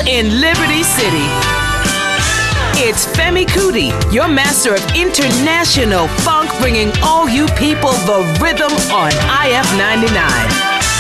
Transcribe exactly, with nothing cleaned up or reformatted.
in Liberty City. It's Femi Kuti, your master of international funk, bringing all you people the rhythm on I F ninety-nine.